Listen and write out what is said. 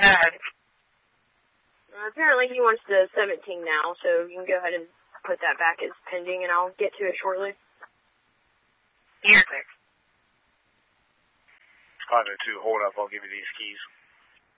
ahead. Apparently he wants the 17 now, so you can go ahead and put that back as pending, and I'll get to it shortly. Here, thanks. 502, hold up, I'll give you these keys.